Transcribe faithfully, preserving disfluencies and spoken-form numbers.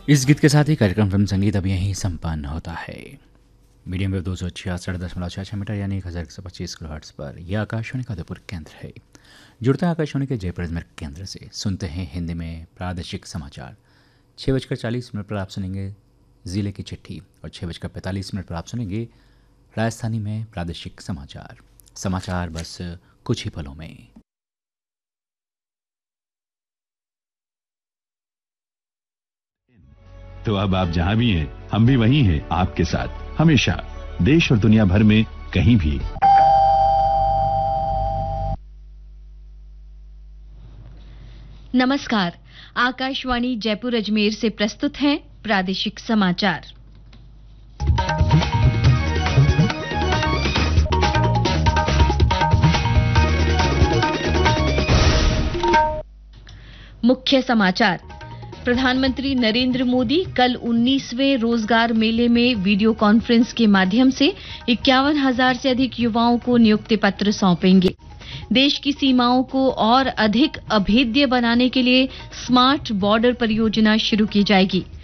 इस गीत के साथ ही कार्यक्रम फिल्म संगीत अब यहीं संपन्न होता है। मीडियम वेव दो सौ छियासठ दशमलव छः छः मीटर यानी एक हज़ार एक सौ पच्चीस किलो हर्ट्स पर यह आकाशवाणी का उदयपुर केंद्र है। जुड़ते हैं आकाशवाणी के जयपुर अजमेर केंद्र से। सुनते हैं हिंदी में प्रादेशिक समाचार। छः बजकर चालीस मिनट पर आप सुनेंगे ज़िले की चिट्ठी और छः बजकर पैंतालीस मिनट पर आप सुनेंगे राजधानी में प्रादेशिक समाचार। समाचार बस कुछ ही पलों में। तो अब आप जहां भी हैं, हम भी वहीं हैं आपके साथ, हमेशा, देश और दुनिया भर में कहीं भी। नमस्कार, आकाशवाणी जयपुर अजमेर से प्रस्तुत हैं प्रादेशिक समाचार। मुख्य समाचार। प्रधानमंत्री नरेंद्र मोदी कल उन्नीसवें रोजगार मेले में वीडियो कॉन्फ्रेंस के माध्यम से इक्यावन हजार से अधिक युवाओं को नियुक्ति पत्र सौंपेंगे। देश की सीमाओं को और अधिक अभेद्य बनाने के लिए स्मार्ट बॉर्डर परियोजना शुरू की जाएगी।